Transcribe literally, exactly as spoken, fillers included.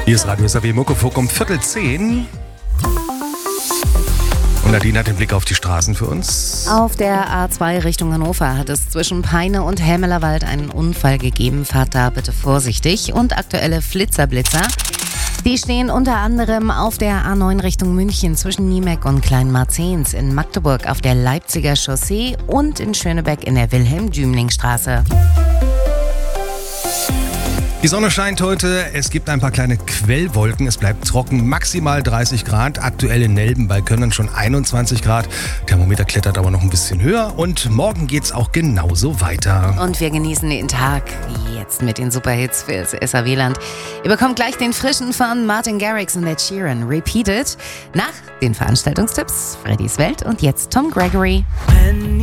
Hier ist Radio S A W Muckefuck um Viertel zehn. Und Nadine hat den Blick auf die Straßen für uns. Auf der A zwei Richtung Hannover hat es zwischen Peine und Hämelerwald einen Unfall gegeben. Fahrt da bitte vorsichtig. Und aktuelle Flitzerblitzer. Die stehen unter anderem auf der A neun Richtung München zwischen Niemeck und Kleinmarzens, in Magdeburg auf der Leipziger Chaussee und in Schönebeck in der Wilhelm-Dümling-Straße. Die Sonne scheint heute, es gibt ein paar kleine Quellwolken, es bleibt trocken, maximal dreißig Grad, aktuell in Nelben bei Könnern schon einundzwanzig Grad, Thermometer klettert aber noch ein bisschen höher und morgen geht's auch genauso weiter. Und wir genießen den Tag jetzt mit den Superhits fürs S A W-Land. Ihr bekommt gleich den frischen von Martin Garrix und Ed Sheeran, Repeated, nach den Veranstaltungstipps, Freddys Welt und jetzt Tom Gregory.